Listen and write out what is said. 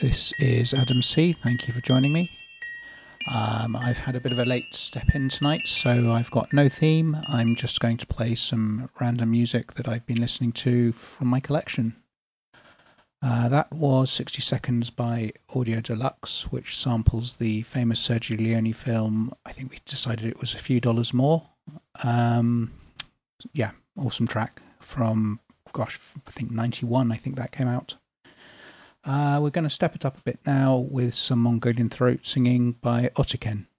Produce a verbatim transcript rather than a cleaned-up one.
This is Adam C. Thank you for joining me. Um, I've had a bit of a late step in tonight, so I've got no theme. I'm just going to play some random music that I've been listening to from my collection. Uh, that was sixty Seconds by Audio Deluxe, which samples the famous Sergio Leone film. I think we decided it was A Few Dollars More. Um, yeah, awesome track from, gosh, I think ninety-one, I think that came out. Uh, we're going to step it up a bit now with some Mongolian throat singing by Otiken.